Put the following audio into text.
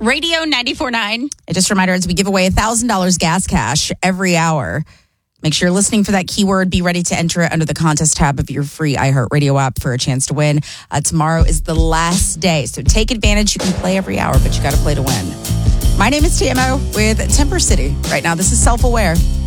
Radio 94.9. And just a reminder, as we give away $1,000 gas cash every hour, make sure you're listening for that keyword. Be ready to enter it under the contest tab of your free iHeartRadio app for a chance to win. Tomorrow is the last day, so take advantage. You can play every hour, but you got to play to win. My name is TMO with Timber City. Right now, this is Self-Aware.